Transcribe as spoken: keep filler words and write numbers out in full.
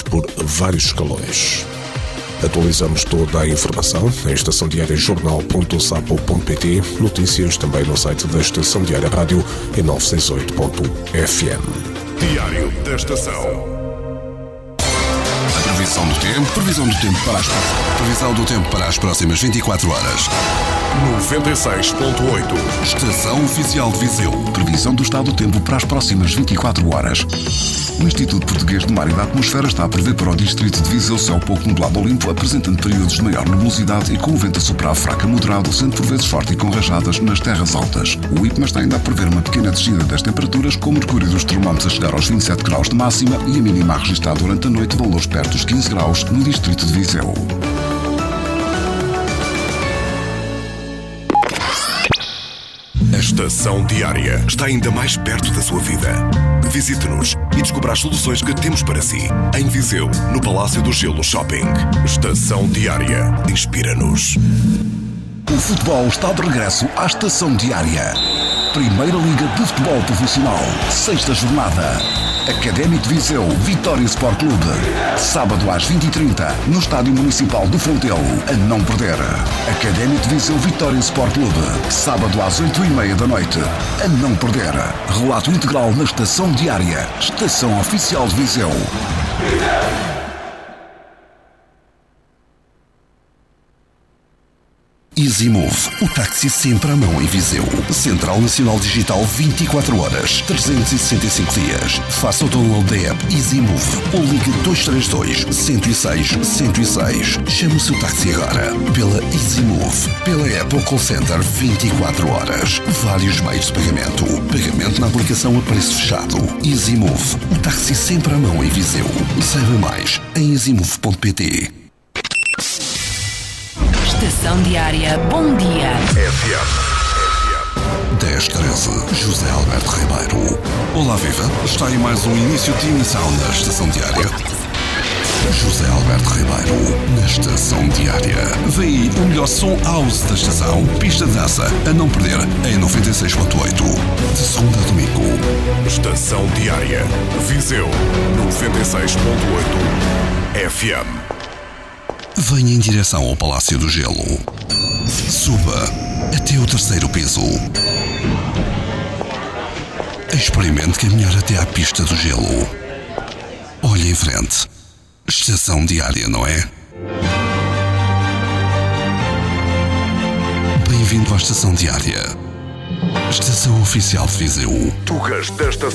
por vários escalões. Atualizamos toda a informação em estação diária jornal ponto sapo ponto pt, notícias também no site da Estação Diária Rádio em novecentos e sessenta e oito ponto f m. Diário da Estação. Previsão do tempo, previsão do tempo para as previsão do tempo para as próximas vinte e quatro horas. noventa e seis ponto oito. Estação Oficial de Viseu. Previsão do estado do tempo para as próximas vinte e quatro horas. O Instituto Português do Mar e da Atmosfera está a prever para o distrito de Viseu céu pouco nublado ou limpo, apresentando períodos de maior nebulosidade e com o vento a soprar fraco a moderado, sendo por vezes forte e com rajadas nas terras altas. O I P M A está ainda a prever uma pequena descida das temperaturas, com o mercúrio dos termómetros a chegar aos vinte e sete graus de máxima e a mínima a registrar durante a noite valores perto dos quinze graus no distrito de Viseu. A Estação Diária está ainda mais perto da sua vida. Visite-nos e descubra as soluções que temos para si. Em Viseu, no Palácio do Gelo Shopping. Estação Diária. Inspira-nos. O futebol está de regresso à Estação Diária. Primeira Liga de Futebol Profissional. Sexta jornada. Académico de Viseu, Vitória Sport Clube. Sábado às vinte e trinta, no Estádio Municipal do Fontelo. A não perder. Académico de Viseu, Vitória Sport Clube. Sábado às oito e meia da noite. A não perder. Relato integral na Estação Diária. Estação Oficial de Viseu. EasyMove, o táxi sempre à mão em Viseu. Central Nacional Digital vinte e quatro horas, trezentos e sessenta e cinco dias. Faça o download da app EasyMove ou ligue dois três dois, um zero seis, um zero seis. Chame o seu táxi agora pela EasyMove, pela app ou call center vinte e quatro horas. Vários meios de pagamento. Pagamento na aplicação a preço fechado. EasyMove, o táxi sempre à mão em Viseu. Saiba mais em easymove ponto pt. Estação Diária, bom dia. F M. dez treze, José Alberto Ribeiro. Olá, viva. Está aí mais um início de emissão na Estação Diária. José Alberto Ribeiro, na Estação Diária. Vem aí o melhor som house da estação. Pista de dança, a não perder, em noventa e seis ponto oito. De segunda a domingo. Estação Diária. Viseu, noventa e seis ponto oito. F M. Venha em direção ao Palácio do Gelo. Suba até o terceiro piso. Experimente caminhar até à pista do gelo. Olhe em frente. Estação Diária, não é? Bem-vindo à Estação Diária. Estação Oficial de Viseu. Tugas da Estação.